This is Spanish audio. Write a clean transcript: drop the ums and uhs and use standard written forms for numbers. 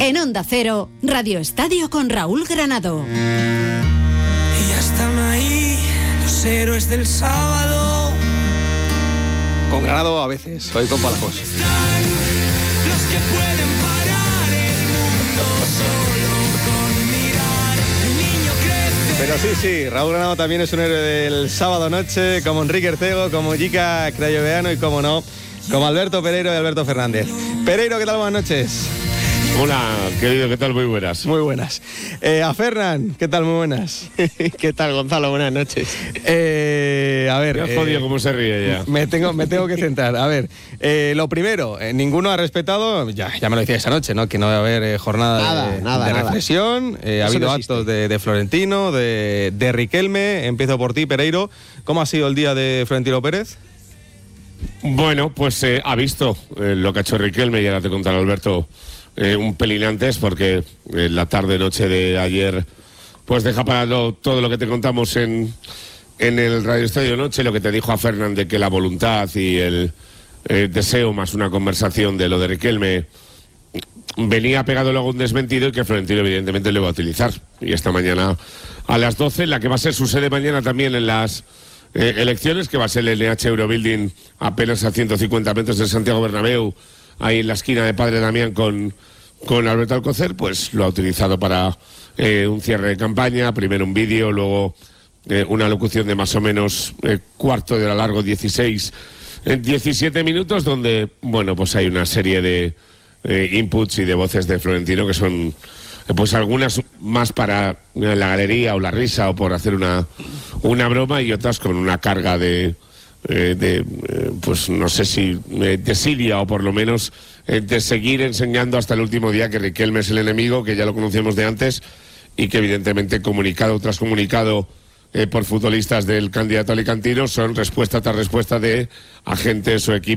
En Onda Cero, Radio Estadio con Raúl Granado. Y ya están ahí los héroes del sábado. Con Granado a veces, hoy con Palajos. Los que pueden parar el mundo solo con mirar. El niño crece. Pero sí, Raúl Granado también es un héroe del sábado noche, como Enrique Ercego, como Jica Crayoveano y, como no, como Alberto Pereiro y Alberto Fernández. Pereiro, ¿qué tal? Buenas noches. Hola, querido, ¿qué tal? Muy buenas. Muy buenas. A Fernán, ¿qué tal? Muy buenas. ¿Qué tal, Gonzalo? Buenas noches. A ver... Me has jodido cómo se ríe ya. Me tengo que centrar. A ver, lo primero, ninguno ha respetado, ya me lo decía esa noche, ¿no? Que no va a haber jornada de reflexión. Ha habido actos de Florentino, de Riquelme. Empiezo por ti, Pereiro. ¿Cómo ha sido el día de Florentino Pérez? Bueno, pues ha visto lo que ha hecho Riquelme, y ahora te contará Alberto un pelín antes, porque la tarde-noche de ayer pues deja para todo lo que te contamos en el Radio Estadio Noche, lo que te dijo a Fernán de que la voluntad y el deseo más una conversación de lo de Riquelme venía pegado luego un desmentido y que Florentino evidentemente lo iba a utilizar. Y esta mañana a las 12, la que va a ser su sede mañana también en las elecciones, que va a ser el NH Eurobuilding, apenas a 150 metros de Santiago Bernabéu, ahí en la esquina de Padre Damián con Alberto Alcocer, pues lo ha utilizado para un cierre de campaña, primero un vídeo, luego una locución de más o menos cuarto de hora largo, 17 minutos, donde, bueno, pues hay una serie de inputs y de voces de Florentino que son, pues algunas más para la galería o la risa o por hacer una broma, y otras con una carga pues no sé si desidia o por lo menos de seguir enseñando hasta el último día que Riquelme es el enemigo, que ya lo conocíamos de antes, y que evidentemente comunicado tras comunicado por futbolistas del candidato alicantino son respuesta tras respuesta de agentes o equipos